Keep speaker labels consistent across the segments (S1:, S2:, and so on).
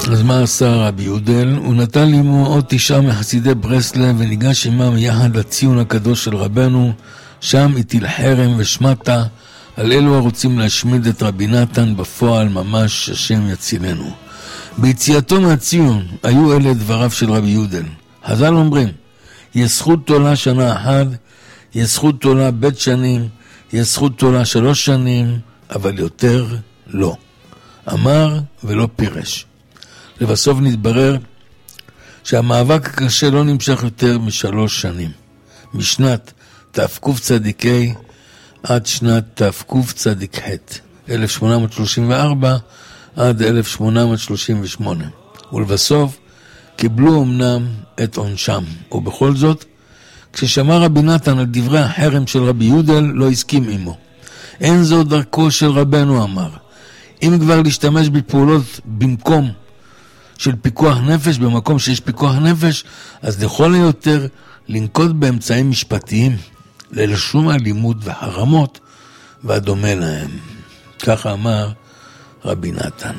S1: אז מה עשה רבי יודל? הוא נתן לימו עוד 9 מחסידי ברסלב וניגש עמם יחד לציון הקדוש של רבנו. שם הטיל חרם ושמטה על אלו הרוצים להשמיד את רבי נתן בפועל ממש, השם יצילנו. ביציאתו מהציון היו אלה דבריו של רבי יודל. חז"ל אומרים, יש זכות תולה שנה אחת, יש זכות תולה בית שנים, יש זכות תולה 3 שנים, אבל יותר לא. אמר ולא פירש. לבסוף נתברר שהמאבק הקשה לא נמשך יותר מ3 שנים. משנת תקוף צדיקי עד שנת תקוף צדיק ח' 1834 עד 1838. ולבסוף קיבלו אמנם את עונשם. ובכל זאת, כששמע רבי נתן על דברי החרם של רבי יודל, לא הסכים עמו. אין זו דרכו של רבנו, אמר. אם כבר להשתמש בפעולות במקום של פיקוח נפש, במקום שיש פיקוח נפש, אז לכל היותר לנקוט באמצעים משפטיים, ללשום אלימות וחרמות, והדומה להם. ככה אמר רבי נתן.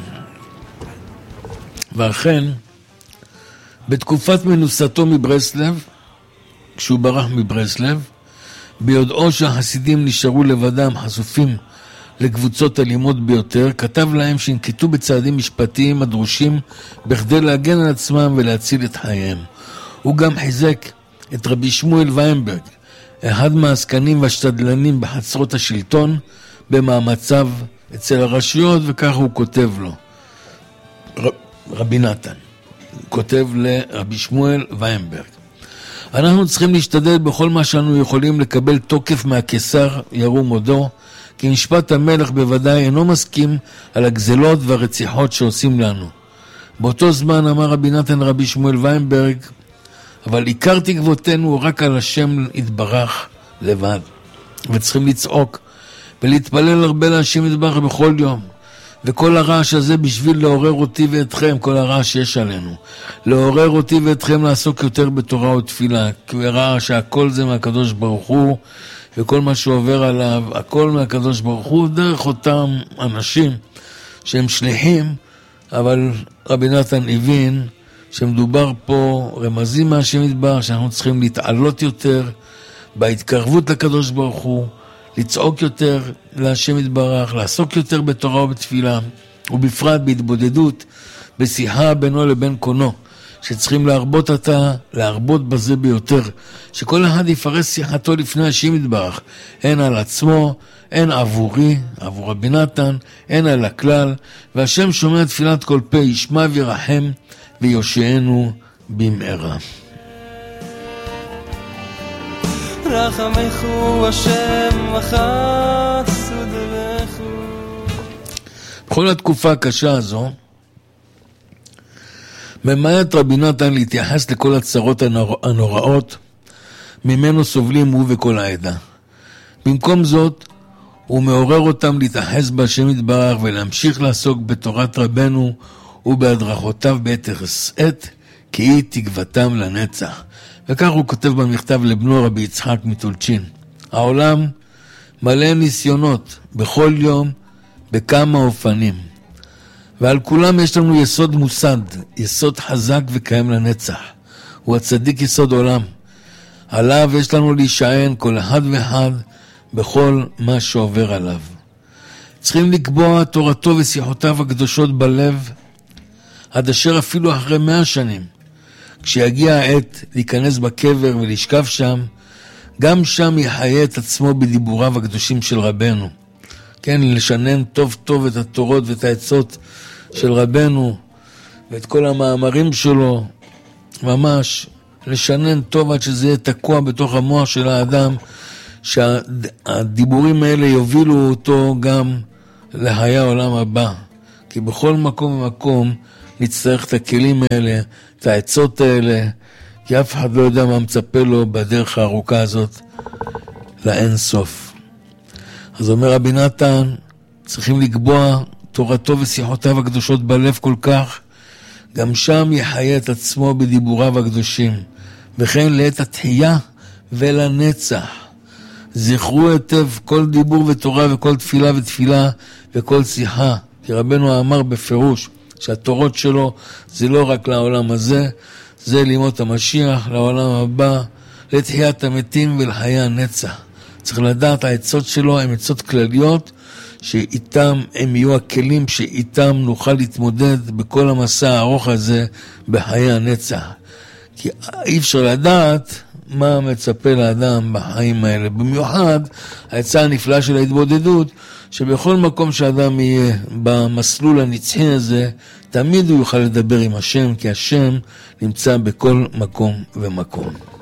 S1: ואכן, בתקופת מנוסתו מברסלב, כשהוא ברח מברסלב, ביודעו שהחסידים נשארו לבדם חשופים לקבוצות אלימות ביותר, כתב להם שינקטו בצעדים משפטיים הדרושים בכדי להגן על עצמם ולהציל את חייהם. הוא גם חיזק את רבי שמואל ויינברג, אחד מהעסקנים והשתדלנים בחצרות השלטון, במאמציו אצל הרשויות, וכך הוא כותב לו. רבי נתן כותב לרבי שמואל ויינברג, אנחנו צריכים להשתדל בכל מה שאנו יכולים לקבל תוקף מהקיסר ירום הודו, כי משפט המלך בוודאי אינו מסכים על הגזלות והרציחות שעושים לנו. באותו זמן אמר רבי נתן רבי שמואל ויינברג, אבל עיקר תקוותנו רק על השם יתברך לבד, וצריכים לצעוק ולהתפלל הרבה להשם יתברך בכל יום. וכל הרעש הזה בשביל לעורר אותי ואתכם, כל הרעש שיש עלינו, לעורר אותי ואתכם לעסוק יותר בתורה ותפילה, כי הוא הראה שהכל זה מהקדוש ברוך הוא, וכל מה שעובר עליו, הכל מהקדוש ברוך הוא, דרך אותם אנשים שהם שליחים, אבל רבי נתן הבין שמדובר פה רמזים מהשם יתברך, שאנחנו צריכים להתעלות יותר בהתקרבות לקדוש ברוך הוא, לצעוק יותר להשם יתברך, לעסוק יותר בתורה ובתפילה, ובפרט בהתבודדות, בשיחה בינו לבין קונו, שצריכים להרבות בזה ביותר, שכל אחד יפרש שיחתו לפני השם יתברך, הן על עצמו, הן עבורי, עבור רבי נתן, הן על הכלל, והשם שומע תפילת כל פה, ישמע וירחם ויושיענו במהרה.
S2: רחמך השם וחסודך.
S1: בכל התקופה הקשה הזו ממעט רבי נתן להתייחס לכל הצרות הנוראות ממנו סובלים הוא וכל העדה. במקום זאת הוא מעורר אותם להתייחס בהשם יתברך ולהמשיך לעסוק בתורת רבנו ובהדרכותיו ביתר שאת, כי היא תקוותם לנצח. וכך הוא כותב במכתב לבנו רבי יצחק מטולצ'ין, העולם מלא ניסיונות בכל יום בכמה אופנים, ועל כולם יש לנו יסוד מוסד, יסוד חזק וקיים לנצח, הוא הצדיק יסוד עולם, עליו יש לנו להישען כל אחד ואחד בכל מה שעובר עליו. צריכים לקבוע תורתו ושיחותיו הקדושות בלב, עד אשר אפילו אחרי 100 שנים, כשיגיע העת להיכנס בקבר ולשכב שם, גם שם יחיה את עצמו בדיבוריו הקדושים של רבנו. כן, לשנן טוב טוב את התורות ואת העצות של רבנו, ואת כל המאמרים שלו, ממש לשנן טוב עד שזה יהיה תקוע בתוך המוח של האדם, שהדיבורים האלה יובילו אותו גם לחיי העולם הבא. כי בכל מקום ומקום נצטרך את הכלים האלה, את העצות האלה, כי אף אחד לא יודע מה מצפה לו בדרך הארוכה הזאת לאין סוף. אז אומר רבי נתן, צריכים לקבוע תורתו ושיחותיו הקדושות בלב כל כך, גם שם יחיה את עצמו בדיבוריו הקדושים, וכן לעת התחייה ולנצח. זכרו היטב כל דיבור ותורה וכל תפילה ותפילה וכל שיחה, כי רבנו אמר בפירוש, שהתורות שלו זה לא רק לעולם הזה, זה לימות המשיח, לעולם הבא, לתחיית המתים ולחיי הנצח. צריך לדעת, העצות שלו הן עצות כלליות, שאיתם הם יהיו הכלים שאיתם נוכל להתמודד בכל המסע הארוך הזה בחיי הנצח. כי אי אפשר לדעת מה מצפה לאדם בחיים האלה. במיוחד העצה הנפלאה של ההתבודדות, שבכל מקום שאדם יהיה במסלול הנצחי הזה, תמיד הוא יוכל לדבר עם השם, כי השם נמצא בכל מקום ומקום.